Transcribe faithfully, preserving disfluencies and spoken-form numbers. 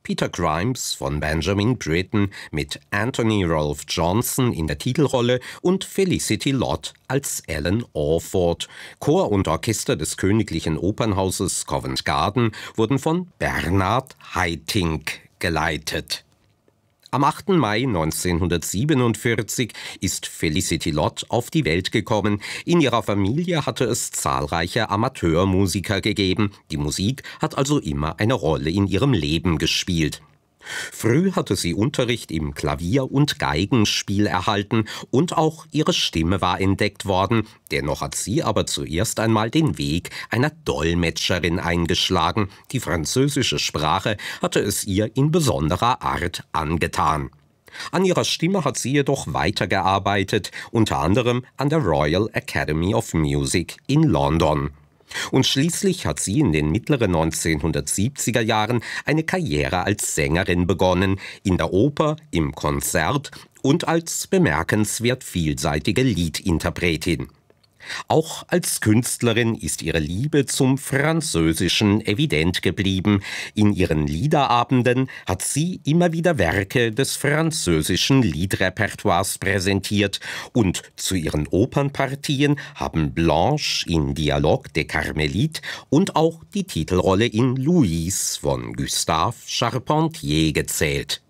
Peter Grimes von Benjamin Britten mit Anthony Rolfe Johnson in der Titelrolle und Felicity Lott als Ellen Orford. Chor und Orchester des Königlichen Opernhauses Covent Garden wurden von Bernard Haitink geleitet. Am achten Mai neunzehnhundertsiebenundvierzig ist Felicity Lott auf die Welt gekommen. In ihrer Familie hatte es zahlreiche Amateurmusiker gegeben. Die Musik hat also immer eine Rolle in ihrem Leben gespielt. Früh hatte sie Unterricht im Klavier- und Geigenspiel erhalten und auch ihre Stimme war entdeckt worden. Dennoch hat sie aber zuerst einmal den Weg einer Dolmetscherin eingeschlagen. Die französische Sprache hatte es ihr in besonderer Art angetan. An ihrer Stimme hat sie jedoch weitergearbeitet, unter anderem an der Royal Academy of Music in London. Und schließlich hat sie in den mittleren neunzehnhundertsiebziger Jahren eine Karriere als Sängerin begonnen, in der Oper, im Konzert und als bemerkenswert vielseitige Liedinterpretin. Auch als Künstlerin ist ihre Liebe zum Französischen evident geblieben. In ihren Liederabenden hat sie immer wieder Werke des französischen Liedrepertoires präsentiert und zu ihren Opernpartien haben Blanche in Dialogue des Carmélites und auch die Titelrolle in Louise von Gustave Charpentier gezählt.